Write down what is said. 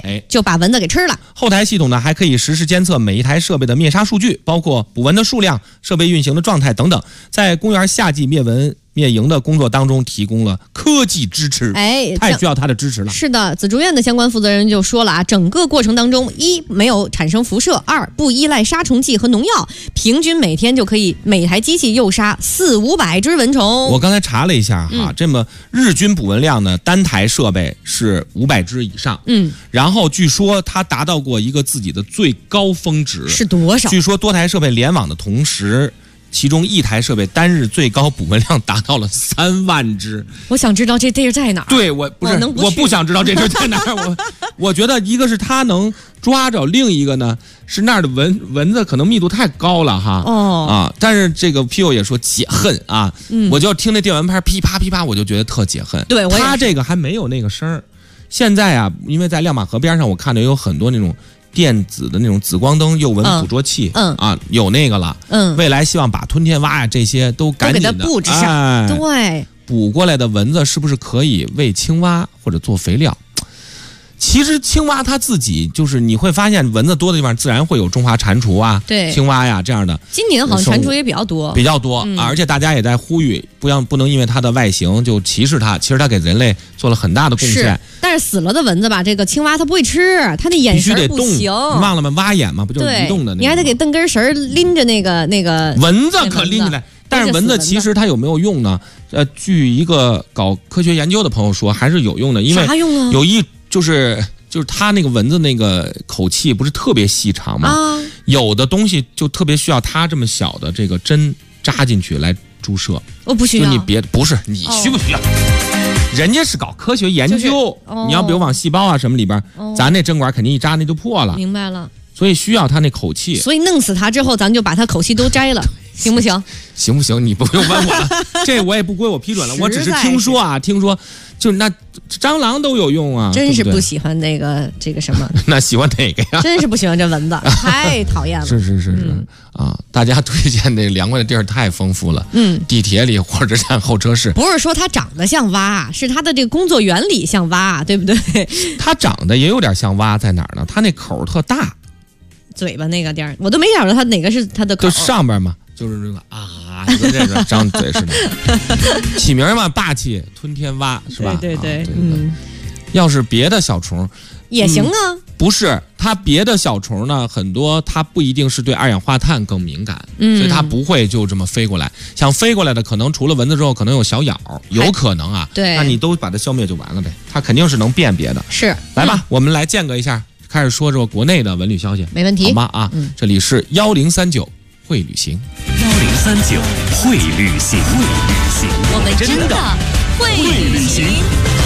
就把蚊子给吃了。 后台系统呢还可以实时监测每一台设备的灭杀数据，包括捕蚊的数量、设备运行的状态等等，在公园夏季灭蚊灭蝇的工作当中提供了科技支持，太需要它的支持了。 是的，紫竹院的相关负责人就说了啊，整个过程当中，一没有产生辐射，二不依赖杀虫剂和农药，平均每天就可以每台机器诱杀400-500只蚊虫。 我刚才查了一下哈，这么日均捕蚊量呢，单台设备是500只以上。然后据说它达到过一个自己的最高峰值是多少？ 据说多台设备联网的同时，其中一台设备单日最高捕蚊量达到了3万只。 我想知道这地儿在哪儿？ 对，我不想知道这地儿在哪儿。我觉得一个是它能抓着，另一个呢是那儿的蚊子可能密度太高了哈。但是这个 P.O 也说解恨啊。我就听那电蚊拍噼啪噼啪，我就觉得特解恨。 对， 它这个还没有那个声儿。现在啊，因为在亮马河边上，我看到有很多那种电子的那种紫光灯诱蚊捕捉器，有那个了。未来希望把吞天蛙呀这些都赶紧的给它布置上。对， 捕过来的蚊子是不是可以喂青蛙或者做肥料？其实青蛙它自己就是你会发现蚊子多的地方自然会有中华蟾蜍啊， 对， 青蛙呀这样的。 今年好像蟾蜍也比较多， 而且大家也在呼吁不能因为它的外形就歧视它，其实它给人类做了很大的贡献。 但是死了的蚊子吧，这个青蛙它不会吃，它的眼神不行。 你忘了吗？蛙眼嘛，不就是移动的那个？ 你还得给蹬根绳拎着那个蚊子可拎起来。但是蚊子其实它有没有用呢？据一个搞科学研究的朋友说，还是有用的，因为有就是它那个蚊子那个口气不是特别细长吗？有的东西就特别需要它这么小的这个针扎进去来注射。 我不需要。 就你不是你需不需要？人家是搞科学研究，你要比如往细胞啊什么里边，咱那针管肯定一扎那就破了。 明白了。 所以需要它那口气。 所以弄死它之后，咱就把它口气都摘了。行不行？ 行不行？你不用问我了，这我也不归我批准了。我只是听说，就那蟑螂都有用啊。 真是不喜欢这个什么？ 那喜欢哪个呀？ 真是不喜欢这蚊子，太讨厌了。 是啊！大家推荐那凉快的地儿太丰富了。地铁里、火车站候车室。 不是说它长得像蛙，是它的这个工作原理像蛙，对不对？ 它长得也有点像蛙，在哪儿呢？它那口特大， 嘴巴那个地儿，我都没找着它哪个是它的口。 就上边嘛。就是这个就跟这个张嘴似的，起名嘛，霸气吞天蛙是吧？ 对， 要是别的小虫也行啊。 不是，它别的小虫呢，很多它不一定是对二氧化碳更敏感，所以它不会就这么飞过来。想飞过来的，可能除了蚊子之后，可能有小咬，有可能啊。 对， 那你都把它消灭就完了呗。它肯定是能辨别的。 是， 来吧，我们来间隔一下，开始说国内的文旅消息， 没问题， 好吗？这里是1039。会旅行 ，1039会旅行， 我们真的会旅行。